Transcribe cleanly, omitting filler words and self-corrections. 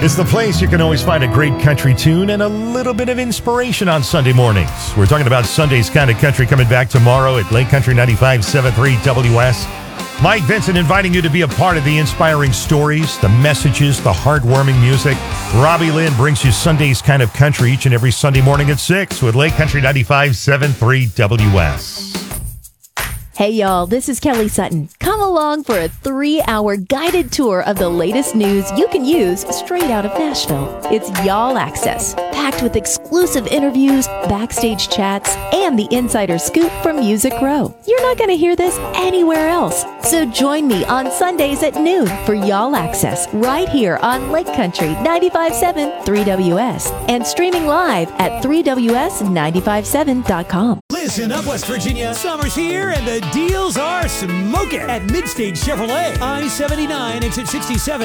It's the place you can always find a great country tune and a little bit of inspiration on Sunday mornings. We're talking about Sunday's Kind of Country coming back tomorrow at Lake Country 95.73 WS. Mike Vincent inviting you to be a part of the inspiring stories, the messages, the heartwarming music. Robbie Lynn brings you Sunday's Kind of Country each and every Sunday morning at 6 with Lake Country 95.73 WS. Hey y'all, this is Kelly Sutton. Come along for a 3-hour guided tour of the latest news you can use straight out of Nashville. It's Y'all Access, packed with exclusive interviews, backstage chats, and the insider scoop from Music Row. You're not going to hear this anywhere else. So join me on Sundays at noon for Y'all Access right here on Lake Country 95.7 3WS and streaming live at 3WS957.com. Listen up, West Virginia. Summer's here and the deals are smoking at Midstage Chevrolet. I-79 exit 67.